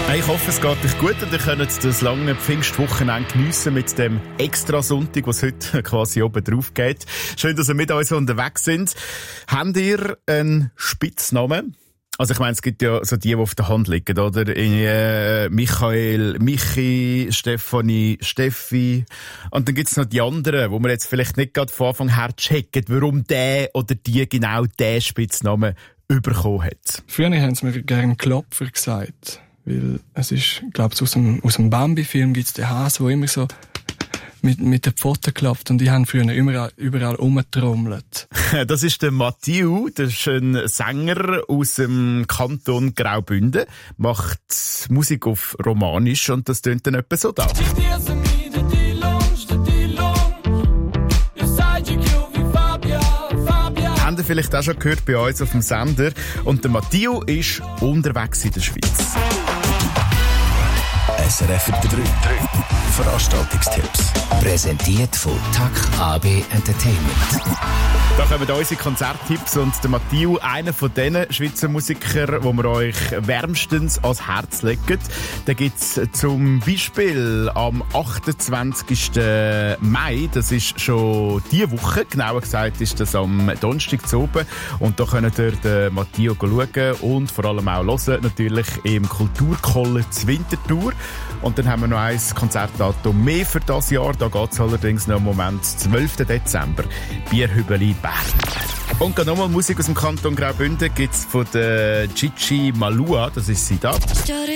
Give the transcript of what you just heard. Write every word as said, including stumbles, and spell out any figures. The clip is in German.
Ich hoffe, es geht euch gut und ihr könnt das lange Pfingstwochenende geniessen mit dem Extra-Sonntag, was heute quasi oben drauf geht. Schön, dass ihr mit uns unterwegs sind. Habt ihr einen Spitznamen? Also ich meine, es gibt ja so die, die auf der Hand liegen, oder? Äh, Michael, Michi, Stefanie, Steffi. Und dann gibt's noch die anderen, wo man jetzt vielleicht nicht gerade von Anfang her checken, warum der oder die genau diesen Spitznamen bekommen hat. Früher haben sie mir gerne Klopfer gesagt. Weil es ist, glaube ich, aus dem, aus dem Bambi-Film gibt's den Hase, der immer so mit, mit den Pfoten klopft. Und die haben früher überall, überall rumgetrommelt. Das ist der Mathieu, das ist ein Sänger aus dem Kanton Graubünden, macht Musik auf Romanisch und das tönt dann etwa so da. Habt ihr vielleicht auch schon gehört bei uns auf dem Sender. Und der Mathieu ist unterwegs in der Schweiz. S R F drei. Veranstaltungstipps. Präsentiert von T A C A B Entertainment. Da kommen unsere Konzerttipps und der Mathieu, einer von diesen Schweizer Musikern, die wir euch wärmstens ans Herz legen. Da gibt's zum Beispiel am achtundzwanzigsten Mai, das ist schon diese Woche, genauer gesagt ist das am Donnerstag zu oben. Und da könnt ihr den Mathieu schauen und vor allem auch hören, natürlich im Kulturkolleg Winterthur. Und dann haben wir noch ein Konzertdatum mehr für das Jahr. Da geht es allerdings noch im Moment, zwölften Dezember, Bierhübeli Bern. Und gerade nochmal Musik aus dem Kanton Graubünden gibt es von der Gigi Malua, das ist sie da.